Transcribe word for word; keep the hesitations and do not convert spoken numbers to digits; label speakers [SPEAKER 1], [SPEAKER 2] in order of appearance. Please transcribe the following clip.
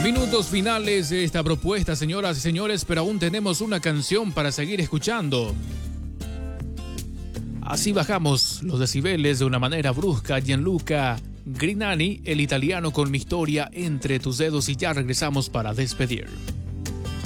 [SPEAKER 1] Minutos finales de esta propuesta, señoras y señores, pero aún tenemos una canción para seguir escuchando. Así bajamos los decibeles de una manera brusca. Gianluca Grinani, el italiano con mi historia entre tus dedos, y ya regresamos para despedir.